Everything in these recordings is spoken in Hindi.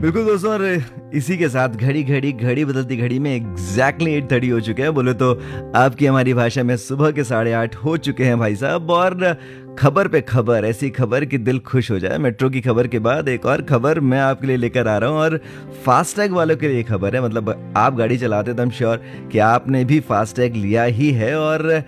बिल्कुल दोस्तों, और इसी के साथ घड़ी बदलती घड़ी में एग्जैक्टली 8:30 हो चुके हैं। बोले तो आपकी हमारी भाषा में सुबह के 8:30 हो चुके हैं भाई साहब। और खबर पे खबर, ऐसी खबर कि दिल खुश हो जाए। मेट्रो की खबर के बाद एक और खबर मैं आपके लिए लेकर आ रहा हूँ, और फास्टैग वालों के लिए खबर है। मतलब आप गाड़ी चलाते तो हम श्योर कि आपने भी फास्टैग लिया ही है। और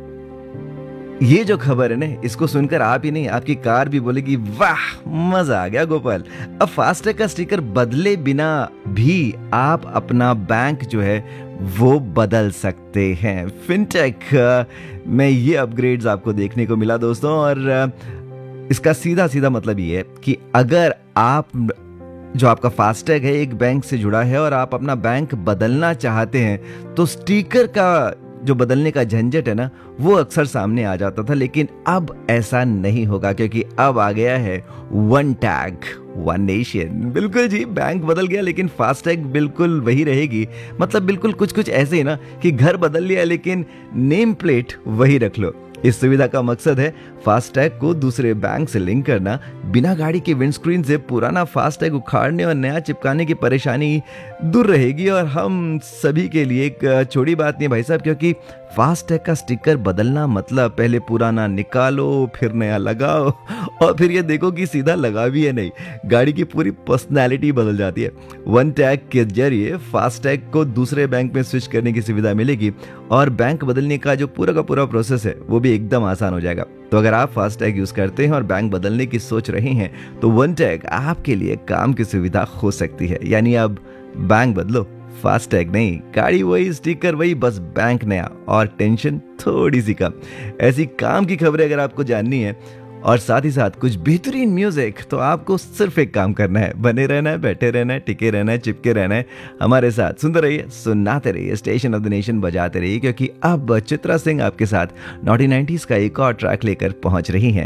ये जो खबर है ना, इसको सुनकर आप ही नहीं, आपकी कार भी बोलेगी वाह मजा आ गया गोपाल। अब फास्टैग का स्टिकर बदले बिना भी आप अपना बैंक जो है वो बदल सकते हैं। फिनटेक में ये अपग्रेड्स आपको देखने को मिला दोस्तों। और इसका सीधा सीधा मतलब ये है कि अगर आप जो आपका फास्टैग है एक बैंक से जुड़ा है और आप अपना बैंक बदलना चाहते हैं, तो स्टिकर का जो बदलने का झंझट है ना, वो अक्सर सामने आ जाता था। लेकिन अब ऐसा नहीं होगा, क्योंकि अब आ गया है वन टैग वन नेशन। बिल्कुल जी, बैंक बदल गया लेकिन फास्टैग बिल्कुल वही रहेगी। मतलब बिल्कुल कुछ ऐसे ही ना कि घर बदल लिया लेकिन नेम प्लेट वही रख लो। इस सुविधा का मकसद है फास्टैग को दूसरे बैंक से लिंक करना। बिना गाड़ी के विंडस्क्रीन से पुराना फास्टैग उखाड़ने और नया चिपकाने की परेशानी दूर रहेगी। और हम सभी के लिए एक छोटी बात नहीं भाई साहब, क्योंकि फास्टैग का स्टिकर बदलना मतलब पहले पुराना निकालो, फिर नया लगाओ, और फिर ये देखो कि सीधा लगा भी है नहीं। गाड़ी की पूरी पर्सनैलिटी बदल जाती है। वन टैग के जरिए फास्टैग को दूसरे बैंक में स्विच करने की सुविधा मिलेगी, और बैंक बदलने का जो पूरा का पूरा प्रोसेस है वो भी एकदम आसान हो जाएगा। तो अगर आप फास्टैग यूज करते हैं और बैंक बदलने की सोच रहे हैं, तो वन टैग आपके लिए काम की सुविधा हो सकती है। यानी अब बैंक बदलो, फास्टैग नहीं। गाड़ी वही, स्टिकर वही, बस बैंक नया और टेंशन थोड़ी सी कम। ऐसी काम की खबरें अगर आपको जाननी है और साथ ही साथ कुछ बेहतरीन म्यूजिक, तो आपको सिर्फ एक काम करना है, बने रहना है, बैठे रहना है, टिके रहना है, चिपके रहना है हमारे साथ। सुनते रहिए, सुनाते रहिए, स्टेशन ऑफ द नेशन बजाते रहिए, क्योंकि अब चित्रा सिंह आपके साथ नॉटी 90s का एक और ट्रैक लेकर पहुंच रही हैं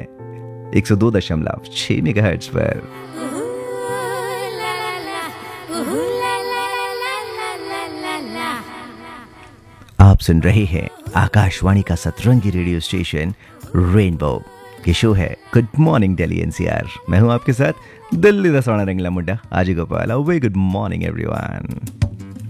102.6 मेगाहर्ट्ज पर। आप सुन रहे हैं आकाशवाणी का सतरंगी रेडियो स्टेशन रेनबो के शो है गुड मॉर्निंग दिल्ली एनसीआर। मैं हूं आपके साथ दिल्ली दा सोना रंगला मुंडा आज Gopal. Very good morning everyone.